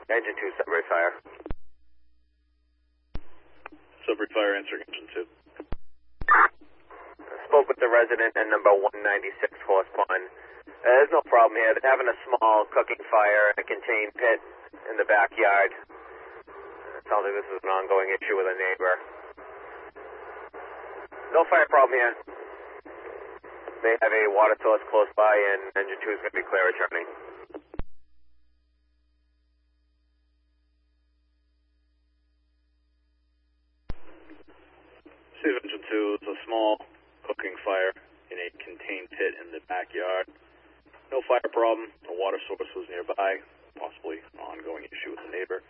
Engine 2, Sudbury Fire. Sudbury Fire answering engine 2. Spoke with the resident at number 196 Horse Pond. There's no problem here. They're having a small cooking fire in a contained pit in the backyard. It sounds like this is an ongoing issue with a neighbor. No fire problem here. They have a water source close by, and engine 2 is going to be clear returning. Steve, engine 2 is a small cooking fire in a contained pit in the backyard. No fire problem. The water source was nearby. Possibly an ongoing issue with the neighbor.